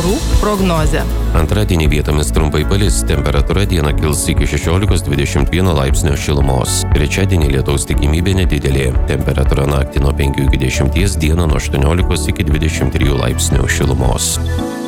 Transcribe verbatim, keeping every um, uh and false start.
orų prognozė. Antradienį vietomis trumpai palis, temperatūra dieną kils iki šešiolikos dvidešimt vieno laipsnio šilumos. Trečiadienį lietaus tikimybė nedidelė. Temperatūra naktį nuo penkių iki dešimties, dieną nuo aštuoniolikos iki dvidešimt trijų laipsnių šilumos.